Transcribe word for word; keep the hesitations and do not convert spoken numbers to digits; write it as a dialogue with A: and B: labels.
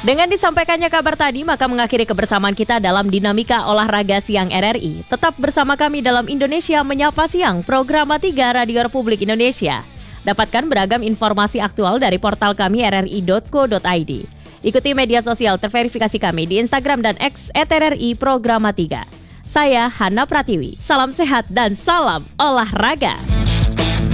A: Dengan disampaikannya kabar tadi, maka mengakhiri kebersamaan kita dalam Dinamika Olahraga Siang R R I. Tetap bersama kami dalam Indonesia Menyapa Siang, program tiga Radio Republik Indonesia. Dapatkan beragam informasi aktual dari portal kami r r i dot co dot i d. Ikuti media sosial terverifikasi kami di Instagram dan X et r r i Programa tiga. Saya Hana Pratiwi, salam sehat dan salam olahraga.